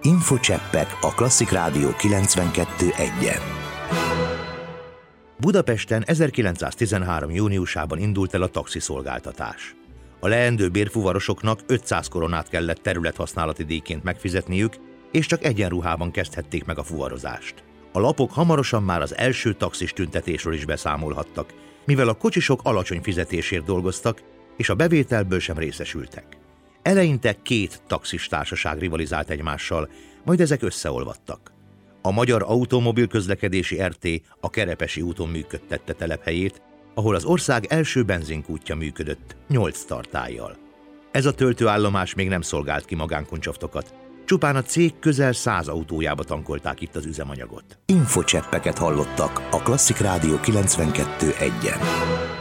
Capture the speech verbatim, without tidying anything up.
Infocseppek a Klasszik Rádió kilencvenkettő egyen. Budapesten ezerkilencszáztizenhárom. júniusában indult el a taxiszolgáltatás. A leendő bérfuvarosoknak ötszáz koronát kellett területhasználati díjként megfizetniük, és csak egyenruhában kezdhették meg a fuvarozást. A lapok hamarosan már az első taxis tüntetésről is beszámolhattak, mivel a kocsisok alacsony fizetésért dolgoztak, és a bevételből sem részesültek. Eleinte két taxis társaság rivalizált egymással, majd ezek összeolvadtak. A Magyar Automobil Közlekedési er té a Kerepesi úton működtette telephelyét, ahol az ország első benzinkútja működött, nyolc tartállyal. Ez a töltőállomás még nem szolgált ki magánkuncsaftokat, csupán a cég közel száz autójába tankolták itt az üzemanyagot. Infocseppeket hallottak a Klasszik Rádió kilencvenkettő egyen.